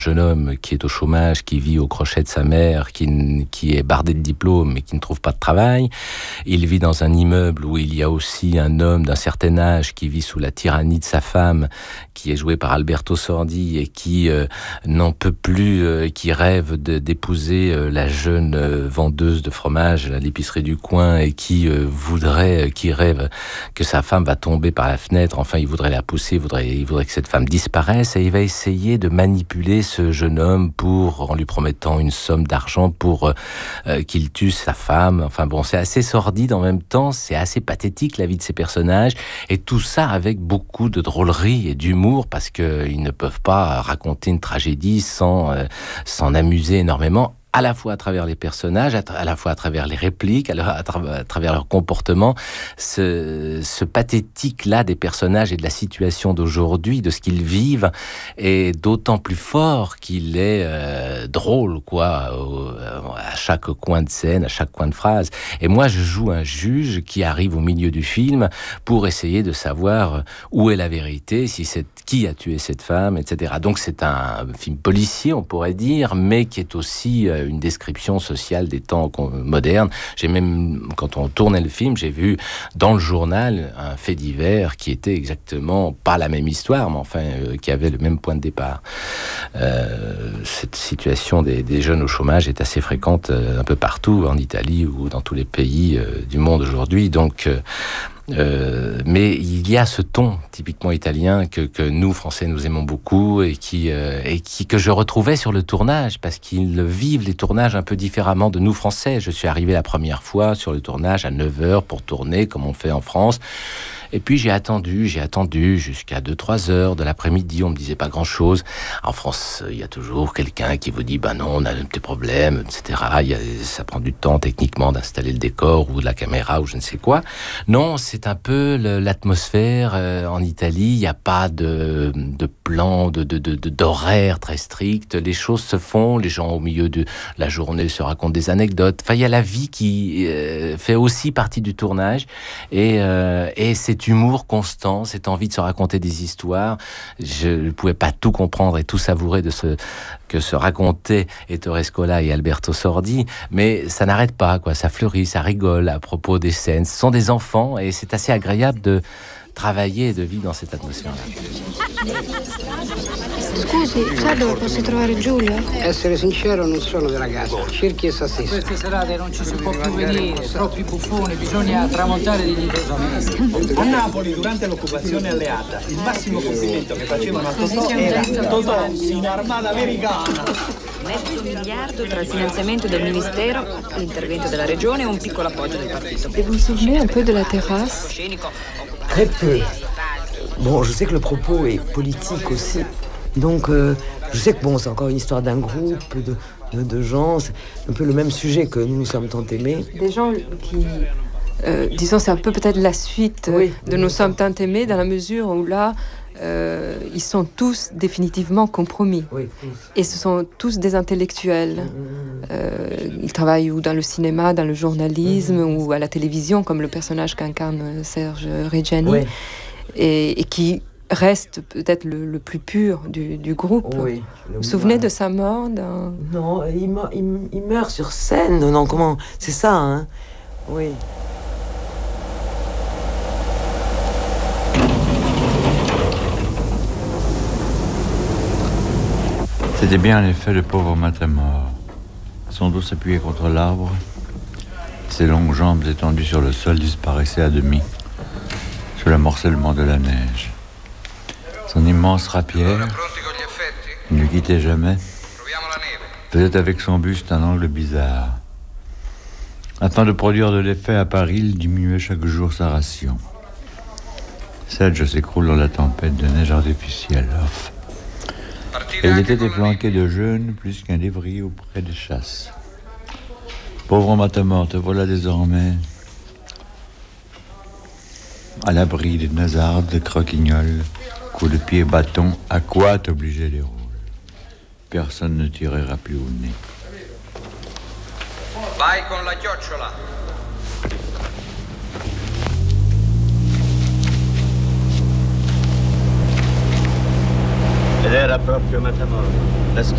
jeune homme qui est au chômage, qui vit au crochet de sa mère, qui est bardé de diplômes mais qui ne trouve pas de travail. Il vit dans un immeuble où il y a aussi un homme d'un certain âge qui vit sous la tyrannie de sa femme, qui est joué par Alberto Sordi et qui n'en peut plus, qui rêve d'épouser la jeune vendeuse de fromage à l'épicerie du coin et qui rêve que sa femme va tomber par la fenêtre. Enfin, il voudrait la pousser, il voudrait que cette femme disparaisse et il va essayer de manipuler ce jeune homme en lui promettant une somme d'argent pour qu'il tue sa femme. Enfin bon, c'est assez sordide en même temps, c'est assez pathétique la vie de ces personnages et tout ça avec beaucoup de drôlerie et d'humour parce qu'ils ne peuvent pas raconter une tragédie sans s'en amuser énormément, à la fois à travers les personnages, à la fois à travers les répliques, à travers leur comportement, ce pathétique-là des personnages et de la situation d'aujourd'hui, de ce qu'ils vivent, est d'autant plus fort qu'il est drôle, quoi, à chaque coin de scène, à chaque coin de phrase. Et moi, je joue un juge qui arrive au milieu du film pour essayer de savoir où est la vérité, qui a tué cette femme, etc. Donc c'est un film policier, on pourrait dire, mais qui est aussi une description sociale des temps modernes. J'ai même, quand on tournait le film, j'ai vu dans le journal un fait divers qui était exactement pas la même histoire, mais enfin qui avait le même point de départ. Cette situation des jeunes au chômage est assez fréquente un peu partout, en Italie ou dans tous les pays du monde aujourd'hui. Donc mais il y a ce ton typiquement italien que nous Français nous aimons beaucoup et que je retrouvais sur le tournage parce qu'ils vivent les tournages un peu différemment de nous Français. Je suis arrivé la première fois sur le tournage à 9h pour tourner comme on fait en France. Et puis j'ai attendu jusqu'à 2-3 heures de l'après-midi, on me disait pas grand-chose. En France, il y a toujours quelqu'un qui vous dit « non, on a des problèmes, etc. » Ça prend du temps techniquement d'installer le décor ou de la caméra ou je ne sais quoi. Non, c'est un peu l'atmosphère en Italie. Il n'y a pas de plan, d'horaire très strict. Les choses se font, les gens au milieu de la journée se racontent des anecdotes. Enfin, il y a la vie qui fait aussi partie du tournage et cet humour constant, cette envie de se raconter des histoires. Je ne pouvais pas tout comprendre et tout savourer que se racontaient Ettore Scola et Alberto Sordi, mais ça n'arrête pas, quoi. Ça fleurit, ça rigole à propos des scènes. Ce sont des enfants et c'est assez agréable de travailler et de vivre dans cette atmosphère-là. Scusi, sa dove posso trovare Giulio? Essere sincero, non sono della casa. Cerchi essa stessa. Queste serate non ci si può più venire, troppi buffoni, bisogna tramontare dignitosamente. A Napoli, durante l'occupazione alleata, il massimo complimento che facevano a Totò era Totò in armata americana. $500 milioni tra il finanziamento del ministero, l'intervento della regione e un piccolo appoggio del partito. Et vous vous souvenez un peu de la terrasse? Très peu. Bon, je sais que le propos est politique aussi. Donc, je sais que c'est encore une histoire d'un groupe de gens. C'est un peu le même sujet que nous sommes tant aimés. Des gens qui... disons, c'est un peu peut-être la suite de Nous sommes tant aimés, dans la mesure où là, ils sont tous définitivement compromis. Oui. Et ce sont tous des intellectuels. Ils travaillent ou dans le cinéma, dans le journalisme, ou à la télévision, comme le personnage qu'incarne Serge Reggiani, et qui reste peut-être le plus pur du groupe. Oui, vous vous souvenez de sa mort Non, il meurt sur scène. Non, comment? C'est ça, hein? Oui. C'était bien en effet le pauvre matamor. Son dos s'appuyait contre l'arbre. Ses longues jambes étendues sur le sol disparaissaient à demi sous l'amorcellement de la neige. Son immense rapière, qui ne le quittait jamais, faisait avec son buste un angle bizarre. Afin de produire de l'effet à Paris, il diminuait chaque jour sa ration. Serge s'écroule dans la tempête de neige artificielle. Et il était flanqué de jeunes plus qu'un lévrier auprès des chasses. Pauvre matamor, te voilà désormais à l'abri des nasardes, des croquignoles, coups de pied, bâton. À quoi t'obliger les rôles? Personne ne tirera plus au nez. Vai con la chiocciola. Ed era proprio Matamor.